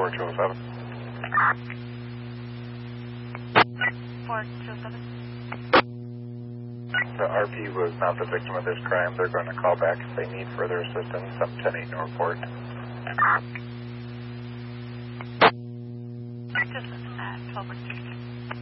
4207. 4207. The RP was not the victim of this crime. They're going to call back if they need further assistance. I'm 10-8 Northport. Just at 12:16.